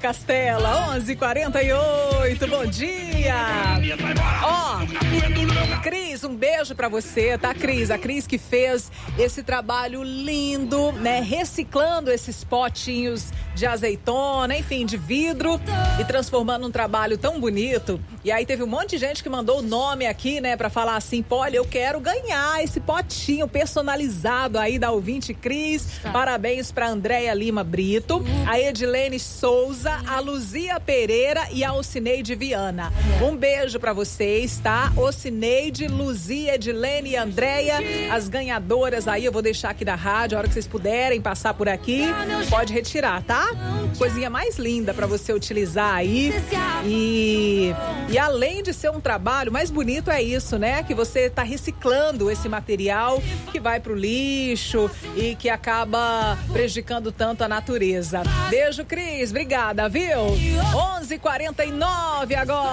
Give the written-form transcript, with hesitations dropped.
Castela, 11h48, bom dia. Cris, um beijo pra você, tá, Cris? A Cris que fez esse trabalho lindo, né? Reciclando esses potinhos de azeitona, enfim, de vidro e transformando num trabalho tão bonito. E aí teve um monte de gente que mandou o nome aqui, né, pra falar assim, pô, olha, eu quero ganhar esse potinho personalizado aí da ouvinte Cris. Parabéns pra Andréia Lima Brito, a Edilene Souza, a Luzia Pereira e a Ocineide Viana. Um beijo pra vocês, tá? Ocineide, Luzia, Edilene e Andréia, as ganhadoras aí, eu vou deixar aqui da rádio, a hora que vocês puderem passar por aqui, pode retirar, tá? Coisinha mais linda pra você utilizar aí. E além de ser um trabalho, mais bonito é isso, né? Que você tá reciclando esse material que vai pro lixo e que acaba prejudicando tanto a natureza. Beijo, Cris. Obrigada, viu? 11h49 agora.